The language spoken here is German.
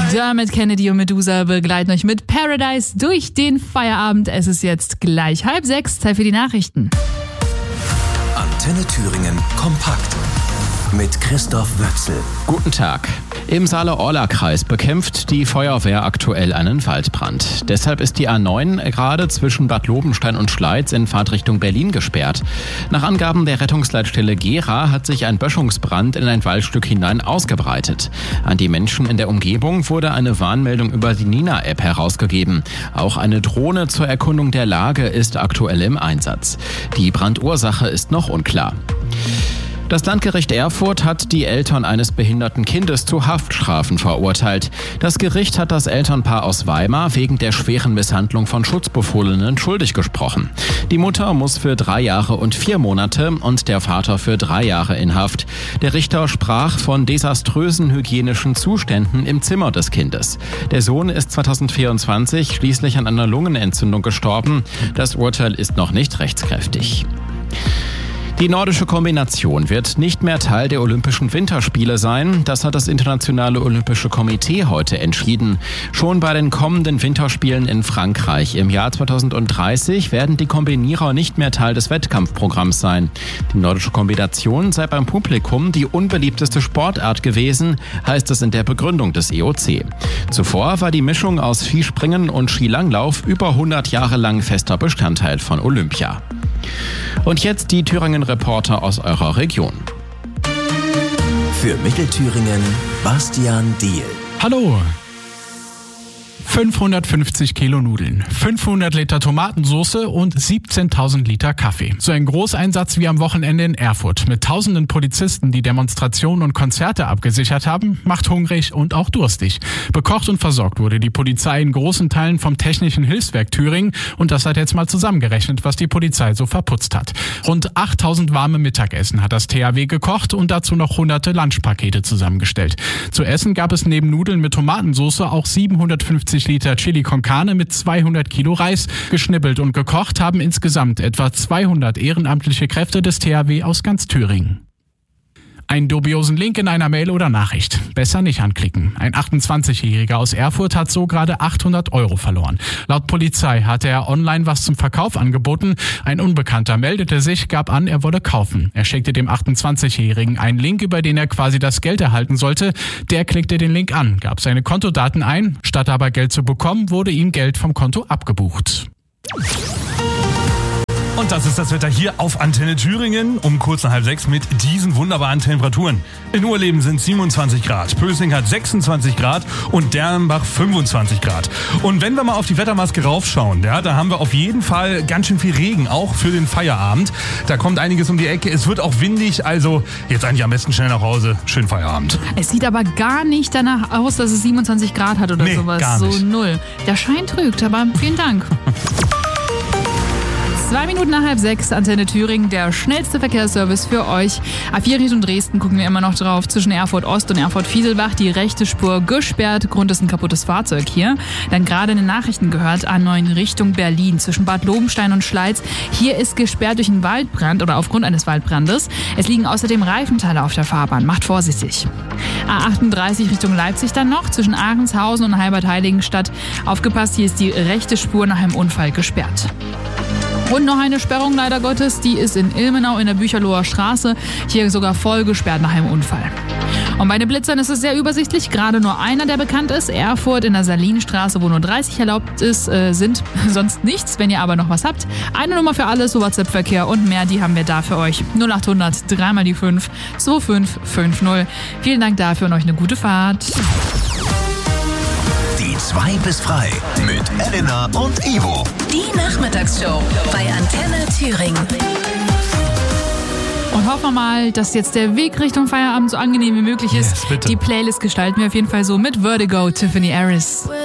Dermot Kennedy und Medusa begleiten euch mit Paradise durch den Feierabend. Es ist jetzt gleich 5:30, Zeit für die Nachrichten. Antenne Thüringen kompakt mit Christoph Wöchsel. Guten Tag. Im Saale-Orla-Kreis bekämpft die Feuerwehr aktuell einen Waldbrand. Deshalb ist die A9 gerade zwischen Bad Lobenstein und Schleiz in Fahrtrichtung Berlin gesperrt. Nach Angaben der Rettungsleitstelle Gera hat sich ein Böschungsbrand in ein Waldstück hinein ausgebreitet. An die Menschen in der Umgebung wurde eine Warnmeldung über die Nina-App herausgegeben. Auch eine Drohne zur Erkundung der Lage ist aktuell im Einsatz. Die Brandursache ist noch unklar. Das Landgericht Erfurt hat die Eltern eines behinderten Kindes zu Haftstrafen verurteilt. Das Gericht hat das Elternpaar aus Weimar wegen der schweren Misshandlung von Schutzbefohlenen schuldig gesprochen. Die Mutter muss für 3 Jahre und 4 Monate und der Vater für 3 Jahre in Haft. Der Richter sprach von desaströsen hygienischen Zuständen im Zimmer des Kindes. Der Sohn ist 2024 schließlich an einer Lungenentzündung gestorben. Das Urteil ist noch nicht rechtskräftig. Die nordische Kombination wird nicht mehr Teil der Olympischen Winterspiele sein. Das hat das Internationale Olympische Komitee heute entschieden. Schon bei den kommenden Winterspielen in Frankreich im Jahr 2030 werden die Kombinierer nicht mehr Teil des Wettkampfprogramms sein. Die nordische Kombination sei beim Publikum die unbeliebteste Sportart gewesen, heißt es in der Begründung des IOC. Zuvor war die Mischung aus Skispringen und Skilanglauf über 100 Jahre lang fester Bestandteil von Olympia. Und jetzt die Thüringen-Reporter aus eurer Region. Für Mittelthüringen Bastian Diehl. Hallo! 550 Kilo Nudeln, 500 Liter Tomatensauce und 17.000 Liter Kaffee. So ein Großeinsatz wie am Wochenende in Erfurt mit tausenden Polizisten, die Demonstrationen und Konzerte abgesichert haben, macht hungrig und auch durstig. Bekocht und versorgt wurde die Polizei in großen Teilen vom Technischen Hilfswerk Thüringen und das hat jetzt mal zusammengerechnet, was die Polizei so verputzt hat. Rund 8.000 warme Mittagessen hat das THW gekocht und dazu noch hunderte Lunchpakete zusammengestellt. Zu essen gab es neben Nudeln mit Tomatensauce auch 750 Liter Chili con Carne mit 200 Kilo Reis. Geschnibbelt und gekocht haben insgesamt etwa 200 ehrenamtliche Kräfte des THW aus ganz Thüringen. Einen dubiosen Link in einer Mail oder Nachricht. Besser nicht anklicken. Ein 28-Jähriger aus Erfurt hat so gerade 800 € verloren. Laut Polizei hatte er online was zum Verkauf angeboten. Ein Unbekannter meldete sich, gab an, er wolle kaufen. Er schickte dem 28-Jährigen einen Link, über den er quasi das Geld erhalten sollte. Der klickte den Link an, gab seine Kontodaten ein. Statt aber Geld zu bekommen, wurde ihm Geld vom Konto abgebucht. Und das ist das Wetter hier auf Antenne Thüringen um kurz nach 5:30 mit diesen wunderbaren Temperaturen. In Urleben sind 27 Grad, Pösing hat 26 Grad und Dernbach 25 Grad. Und wenn wir mal auf die Wettermaske raufschauen, ja, da haben wir auf jeden Fall ganz schön viel Regen, auch für den Feierabend. Da kommt einiges um die Ecke, es wird auch windig, also jetzt eigentlich am besten schnell nach Hause. Schönen Feierabend. Es sieht aber gar nicht danach aus, dass es 27 Grad hat oder sowas. Gar nicht. So 0. Der Schein trügt, aber vielen Dank. 2 Minuten nach 5:30, Antenne Thüringen, der schnellste Verkehrsservice für euch. A4 Richtung Dresden gucken wir immer noch drauf. Zwischen Erfurt Ost und Erfurt Fieselbach die rechte Spur gesperrt. Grund ist ein kaputtes Fahrzeug hier. Dann gerade in den Nachrichten gehört, A9 Richtung Berlin zwischen Bad Lobenstein und Schleiz. Hier ist gesperrt durch einen Waldbrand oder aufgrund eines Waldbrandes. Es liegen außerdem Reifenteile auf der Fahrbahn. Macht vorsichtig. A38 Richtung Leipzig dann noch zwischen Ahrенshausen und Heilbad-Heiligenstadt. Aufgepasst, hier ist die rechte Spur nach einem Unfall gesperrt. Und noch eine Sperrung, leider Gottes, die ist in Ilmenau in der Bücherloher Straße. Hier sogar voll gesperrt nach einem Unfall. Und bei den Blitzern ist es sehr übersichtlich, gerade nur einer, der bekannt ist. Erfurt in der Salinstraße, wo nur 30 erlaubt ist, sind sonst nichts. Wenn ihr aber noch was habt, eine Nummer für alles, so WhatsApp-Verkehr und mehr, die haben wir da für euch. 0800 3 mal die 5 2550. Vielen Dank dafür und euch eine gute Fahrt. Die 2 bis frei mit Elena und Ivo. Die Nachmittagsshow bei Antenne Thüringen. Und hoffen wir mal, dass jetzt der Weg Richtung Feierabend so angenehm wie möglich ist. Yes, bitte. Die Playlist gestalten wir auf jeden Fall so mit Vertigo, Tiffany Harris.